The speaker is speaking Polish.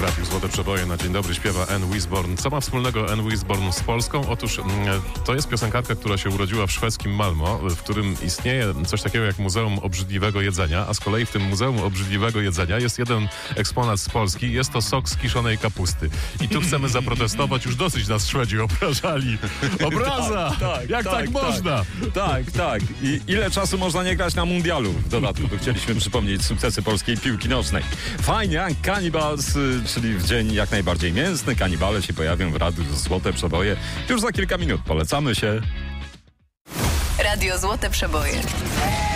Radiu Złote Przeboje na dzień dobry śpiewa Ann Wisborn. Co ma wspólnego Ann Wisborn z Polską? Otóż to jest piosenkarka, która się urodziła w szwedzkim Malmo, w którym istnieje coś takiego jak Muzeum Obrzydliwego Jedzenia, a z kolei w tym Muzeum Obrzydliwego Jedzenia jest jeden eksponat z Polski, jest to sok z kiszonej kapusty. I tu chcemy zaprotestować, już dosyć nas Szwedzi obrażali. Obraza! Jak tak można? Tak. I ile czasu można nie grać na mundialu w dodatku? Tu chcieliśmy przypomnieć sukcesy polskiej piłki nożnej. Fajnie, Cannibals, czyli w dzień jak najbardziej mięsny. Kanibale się pojawią w Radiu Złote Przeboje już za kilka minut. Polecamy się. Radio Złote Przeboje.